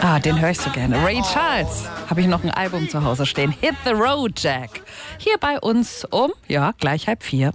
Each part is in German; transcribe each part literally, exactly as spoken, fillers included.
Ah, den höre ich so gerne. Ray Charles. Habe ich noch ein Album zu Hause stehen. Hit the Road, Jack. Hier bei uns um, ja, gleich halb vier.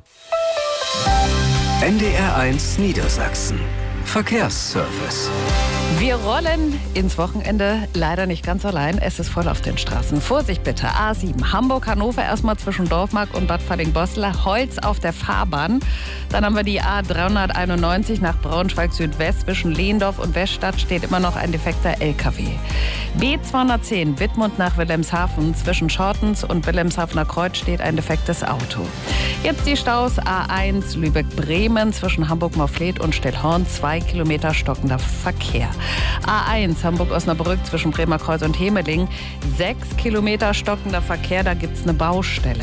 N D R eins Niedersachsen. Verkehrsservice. Wir rollen ins Wochenende, leider nicht ganz allein. Es ist voll auf den Straßen. Vorsicht bitte, A sieben, Hamburg-Hannover, erstmal zwischen Dorfmark und Bad Falling-Bostel, Holz auf der Fahrbahn. Dann haben wir die A dreihunderteinundneunzig nach Braunschweig-Südwest, zwischen Lehndorf und Weststadt steht immer noch ein defekter L K W. B zweihundertzehn, Wittmund nach Wilhelmshaven, zwischen Schortens und Wilhelmshavener Kreuz steht ein defektes Auto. Jetzt die Staus A eins, Lübeck-Bremen, zwischen Hamburg-Morfleet und Stillhorn, zwei Kilometer stockender Verkehr. A eins, Hamburg-Osnabrück, zwischen Bremer Kreuz und Hemeling, sechs Kilometer stockender Verkehr, da gibt's eine Baustelle.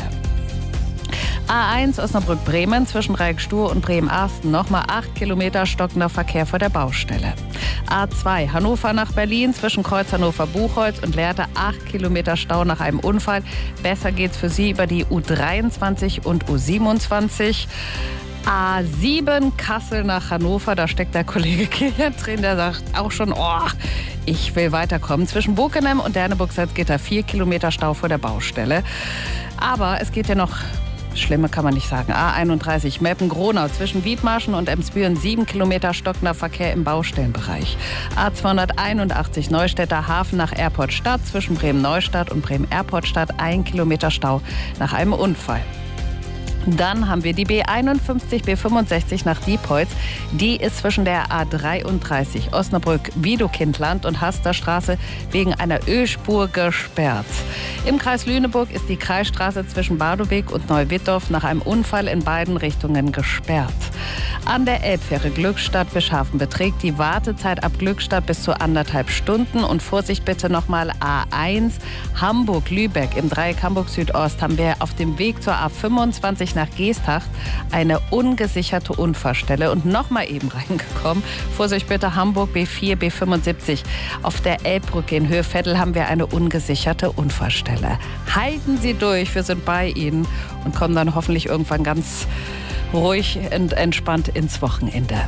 A eins Osnabrück-Bremen, zwischen Reikstuhr und Bremen-Arsten, nochmal acht Kilometer stockender Verkehr vor der Baustelle. A zwei, Hannover nach Berlin, zwischen Kreuz Hannover-Buchholz und Lehrte, acht Kilometer Stau nach einem Unfall. Besser geht's für Sie über die U dreiundzwanzig und U siebenundzwanzig. A sieben, Kassel nach Hannover, da steckt der Kollege Kilian drin, der sagt auch schon, oh, ich will weiterkommen. Zwischen Bokenem und Derneburg-Salzgitter vier Kilometer Stau vor der Baustelle. Aber es geht ja noch... Schlimmer kann man nicht sagen. A einunddreißig, Meppen-Gronau, zwischen Wiedmarschen und Emsbüren, sieben Kilometer stockender Verkehr im Baustellenbereich. A zweihunderteinundachtzig, Neustädter Hafen nach Erport-Stadt, zwischen Bremen-Neustadt und Bremen-Erport-Stadt, ein Kilometer Stau nach einem Unfall. Dann haben wir die B einundfünfzig, B fünfundsechzig nach Diepholz. Die ist zwischen der A dreiunddreißig, Osnabrück-Wiedokindland und Hasterstraße wegen einer Ölspur gesperrt. Im Kreis Lüneburg ist die Kreisstraße zwischen Badoweg und Neuwittdorf nach einem Unfall in beiden Richtungen gesperrt. An der Elbfähre Glückstadt-Bischhafen beträgt die Wartezeit ab Glückstadt bis zu anderthalb Stunden. Und Vorsicht bitte nochmal A eins, Hamburg-Lübeck. Im Dreieck Hamburg-Südost haben wir auf dem Weg zur A fünfundzwanzig nach Geesthacht eine ungesicherte Unfallstelle. Und nochmal eben reingekommen, Vorsicht bitte Hamburg B vier, B fünfundsiebzig. Auf der Elbbrücke in Höhe Vettel haben wir eine ungesicherte Unfallstelle. Halten Sie durch, wir sind bei Ihnen und kommen dann hoffentlich irgendwann ganz ruhig und entspannt ins Wochenende.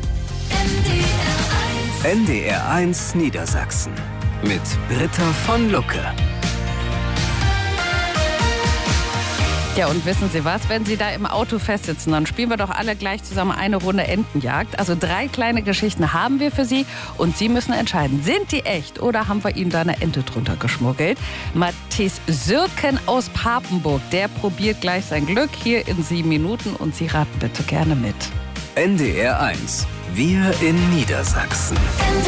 N D R eins Niedersachsen mit Britta von Lucke. Ja, und wissen Sie was? Wenn Sie da im Auto festsitzen, dann spielen wir doch alle gleich zusammen eine Runde Entenjagd. Also drei kleine Geschichten haben wir für Sie und Sie müssen entscheiden, sind die echt oder haben wir Ihnen da eine Ente drunter geschmuggelt? Matthias Sürken aus Papenburg, der probiert gleich sein Glück hier in sieben Minuten und Sie raten bitte gerne mit. N D R eins, wir in Niedersachsen.